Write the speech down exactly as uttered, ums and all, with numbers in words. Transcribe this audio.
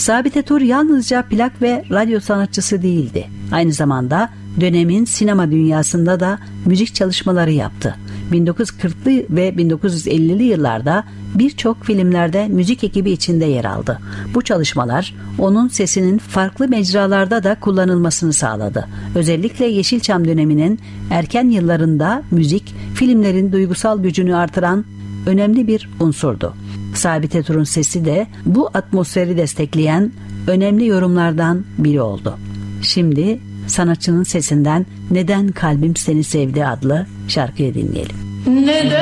Sabit Etur yalnızca plak ve radyo sanatçısı değildi. Aynı zamanda dönemin sinema dünyasında da müzik çalışmaları yaptı. bin dokuz yüz kırklı ve bin dokuz yüz ellili yıllarda birçok filmlerde müzik ekibi içinde yer aldı. Bu çalışmalar onun sesinin farklı mecralarda da kullanılmasını sağladı. Özellikle Yeşilçam döneminin erken yıllarında müzik, filmlerin duygusal gücünü artıran önemli bir unsurdu. Sabit Etur'un sesi de bu atmosferi destekleyen önemli yorumlardan biri oldu. Şimdi sanatçının sesinden "Neden Kalbim Seni Sevdi" adlı şarkıyı dinleyelim. Neden